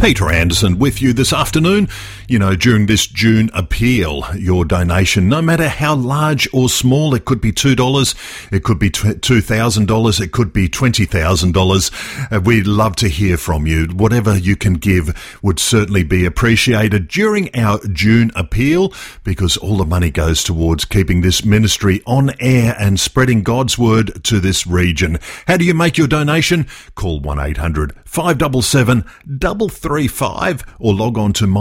Peter Anderson with you this afternoon. You know, during this June appeal, your donation, no matter how large or small, it could be $2, it could be $2,000, it could be $20,000. We'd love to hear from you. Whatever you can give would certainly be appreciated during our June appeal, because all the money goes towards keeping this ministry on air and spreading God's word to this region. How do you make your donation? Call 1-800-577-335 or log on to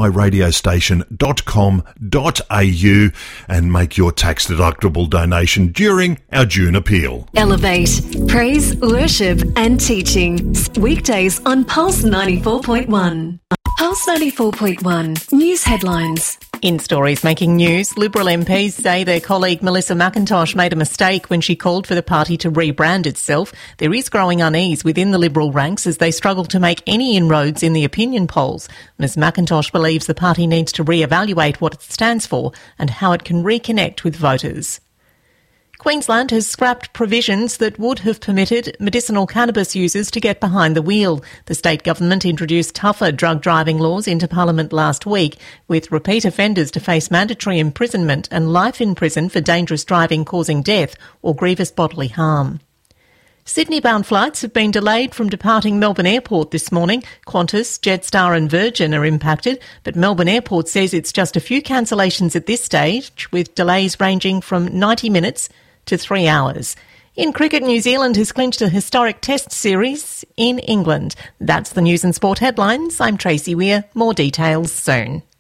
myradiostation.com.au and make your tax-deductible donation during our June appeal. Elevate, praise, worship and teaching. Weekdays on Pulse 94.1. Pulse 94.1. News headlines. In stories making news, Liberal MPs say their colleague Melissa McIntosh made a mistake when she called for the party to rebrand itself. There is growing unease within the Liberal ranks as they struggle to make any inroads in the opinion polls. Ms McIntosh believes the party needs to re-evaluate what it stands for and how it can reconnect with voters. Queensland has scrapped provisions that would have permitted medicinal cannabis users to get behind the wheel. The state government introduced tougher drug driving laws into Parliament last week, with repeat offenders to face mandatory imprisonment and life in prison for dangerous driving causing death or grievous bodily harm. Sydney-bound flights have been delayed from departing Melbourne Airport this morning. Qantas, Jetstar and Virgin are impacted, but Melbourne Airport says it's just a few cancellations at this stage, with delays ranging from 90 minutes to 3 hours. In cricket, New Zealand has clinched a historic test series in England. That's the news and sport headlines. I'm Tracy Weir. More details soon.